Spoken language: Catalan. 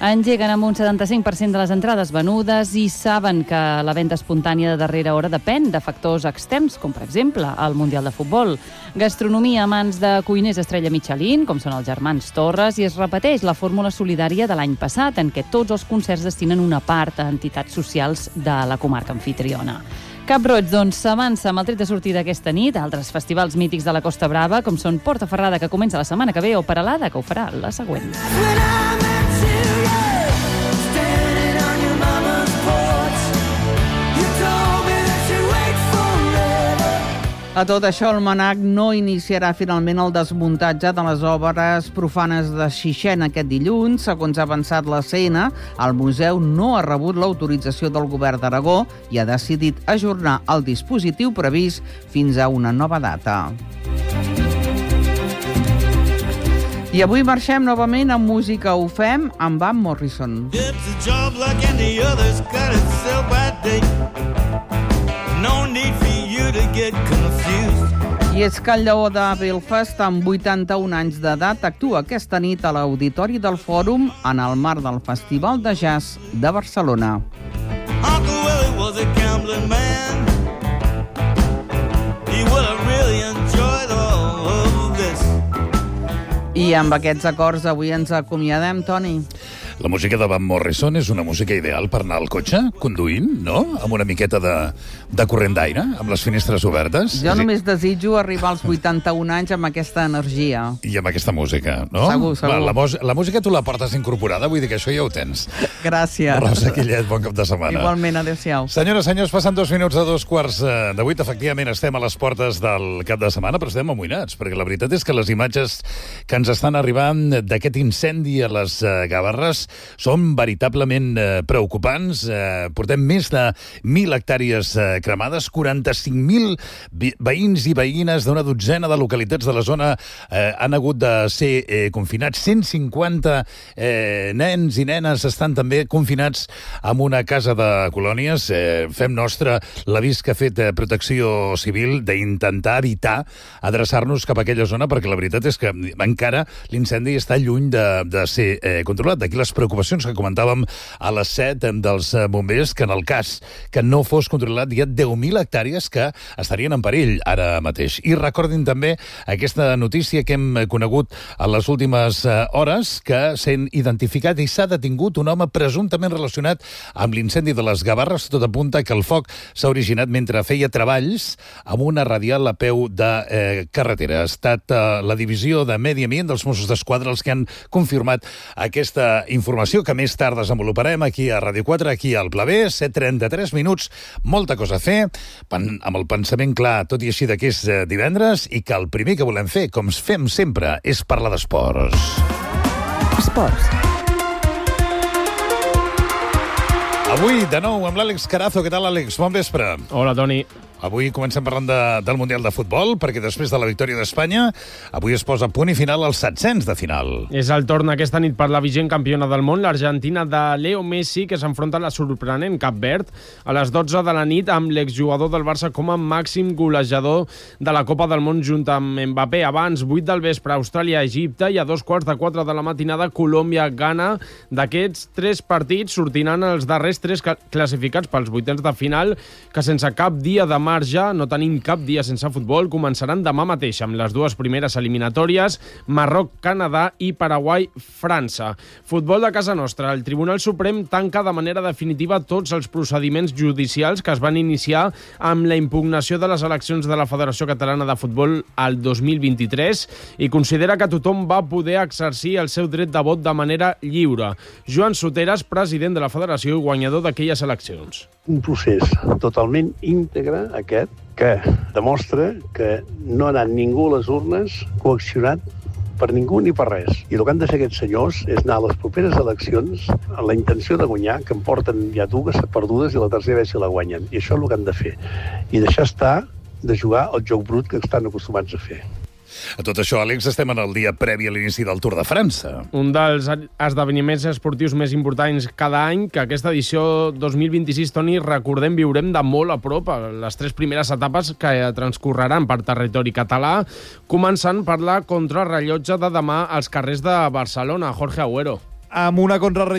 Engeguen amb un 75% de les entrades venudes i saben que la venda espontània de darrera hora depèn de factors externs, com per exemple el Mundial de Futbol. Gastronomia a mans de cuiners estrella Michelin, com són els germans Torres, i es repeteix la fórmula solidària de l'any passat, en què tots els concerts destinen una part a entitats socials de la comarca anfitriona. Cap Roig, doncs, s'avança amb el tret de sortida aquesta nit a altres festivals mítics de la Costa Brava, com són Portaferrada, que comença la setmana que ve, o Peralada, que ho farà la següent. A tot això, el MNAC no iniciarà finalment el desmuntatge de les obres profanes de Sixena aquest dilluns. Segons ha avançat la CN, el museu no ha rebut l'autorització del govern d'Aragó i ha decidit ajornar el dispositiu previst fins a una nova data. I avui marxem novament amb música. Ho fem amb Van Morrison. I és que el lleó de Belfast, amb 81 anys d'edat, actua aquesta nit a l'Auditori del Fòrum en el marc del Festival de Jazz de Barcelona. I amb aquests acords avui ens acomiadem, Toni. La música de Van Morrison és una música ideal per anar al cotxe, conduint, no? Amb una miqueta de corrent d'aire, amb les finestres obertes. Jo només desitjo arribar als 81 anys amb aquesta energia. I amb aquesta música, no? Segur, segur. La música tu la portes incorporada, vull dir que això ja ho tens. Gràcies. Rosa Quillet, bon cap de setmana. Igualment, adéu-siau. Senyores, senyors, passant 2 minuts a 7:45. Efectivament, estem a les portes del cap de setmana, però estem amoïnats, perquè la veritat és que les imatges que ens estan arribant d'aquest incendi a les Gavarres són veritablement preocupants. Portem més de 1.000 hectàrees cremades, 45.000 veïns i veïnes d'una dotzena de localitats de la zona han hagut de ser confinats. 150 nens i nenes estan també confinats en una casa de colònies. Fem nostre l'avís que ha fet Protecció Civil d'intentar evitar adreçar-nos cap a aquella zona, perquè la veritat és que encara l'incendi està lluny de ser controlat. D'aquí les preocupacions que comentàvem a les 7 dels bombers, que en el cas que no fos controlat hi ha 10.000 hectàrees que estarien en perill ara mateix. I recordin també aquesta notícia que hem conegut a les últimes hores, que s'ha identificat i s'ha detingut un home presumptament relacionat amb l'incendi de les Gavarres. Tot apunta que el foc s'ha originat mentre feia treballs amb una radial a peu de carretera. Ha estat la divisió de Medi Ambient dels Mossos d'Esquadra els que han confirmat aquesta informació, que més tard desenvoluparem aquí a Ràdio 4, aquí al Pla B. 7:33 minuts, molta cosa a fer, amb el pensament clar, tot i així, que és divendres, i que el primer que volem fer, com fem sempre, és parlar d'esports. Esports. Avui, de nou, amb l'Àlex Carazo. Què tal, Àlex? Bon vespre. Hola, Toni. Avui comencem parlant del Mundial de Futbol, perquè després de la victòria d'Espanya, avui es posa punt i final als 700 de final. És el torn aquesta nit per la vigent campiona del món, l'Argentina de Leo Messi, que s'enfronta a la sorprenent Cap Verd a les 12 de la nit, amb l'exjugador del Barça com a màxim golejador de la Copa del Món junt amb Mbappé. Abans, 8 del vespre, Austràlia-Egipte, i a 3:15 de la matinada, Colòmbia-Ghana. D'aquests 3 partits sortiran els darrers 3 classificats pels vuitens de final, que sense cap dia de marge, no tenim cap dia sense futbol, començaran demà mateix amb les 2 primeres eliminatòries, Marroc-Canadà i Paraguai-França. Futbol de casa nostra. El Tribunal Suprem tanca de manera definitiva tots els procediments judicials que es van iniciar amb la impugnació de les eleccions de la Federació Catalana de Futbol al 2023 i considera que tothom va poder exercir el seu dret de vot de manera lliure. Joan Soteras, president de la Federació i guanyador d'aquelles eleccions. Un procés totalment íntegre, aquest, que demostra que no ha anat ningú a les urnes coaccionat per ningú ni per res. I el que han de fer aquests senyors és anar a les properes eleccions amb la intenció de guanyar, que en porten ja 2 perdudes i la tercera vez si la guanyen. I això és el que han de fer. I deixar estar de jugar al joc brut que estan acostumats a fer. A tot això, Àlex, estem en el dia previ a l'inici del Tour de França. Un dels esdeveniments esportius més importants cada any, que aquesta edició 2026, Toni, recordem, viurem de molt a prop les 3 primeres etapes que transcorreran per territori català, començant per la contrarrellotge de demà als carrers de Barcelona. Jorge Agüero. Amb una contrarrellotge